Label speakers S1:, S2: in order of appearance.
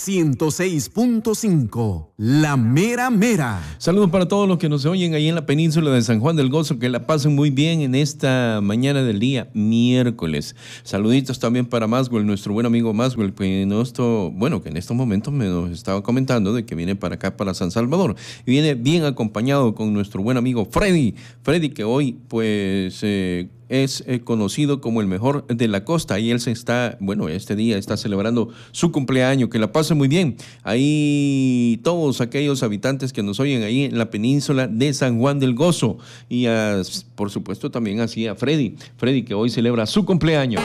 S1: 106.5, La Mera Mera.
S2: Saludos para todos los que nos oyen ahí en la península de San Juan del Gozo, que la pasen muy bien en esta mañana del día miércoles. Saluditos también para Maswell, nuestro buen amigo Maswell, que en estos momentos me nos estaba comentando de que viene para acá, para San Salvador, y viene bien acompañado con nuestro buen amigo Freddy, que hoy pues es conocido como el mejor de la costa, y él este día está celebrando su cumpleaños. Que la pase muy bien ahí todos aquellos habitantes que nos oyen ahí en la península de San Juan del Gozo, y por supuesto también así a Freddy que hoy celebra su cumpleaños.